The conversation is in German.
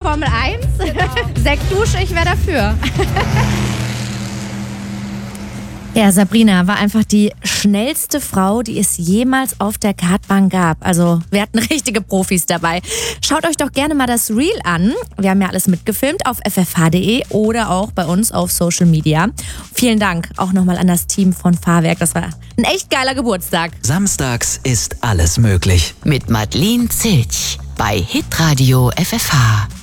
Formel 1. Genau. Sektdusche, ich wäre dafür. Ja, Sabrina war einfach die schnellste Frau, die es jemals auf der Kartbahn gab. Also wir hatten richtige Profis dabei. Schaut euch doch gerne mal das Reel an. Wir haben ja alles mitgefilmt auf ffh.de oder auch bei uns auf Social Media. Vielen Dank auch nochmal an das Team von Fahrwerk. Das war ein echt geiler Geburtstag. Samstags ist alles möglich. Mit Madeleine Zilch bei Hitradio FFH.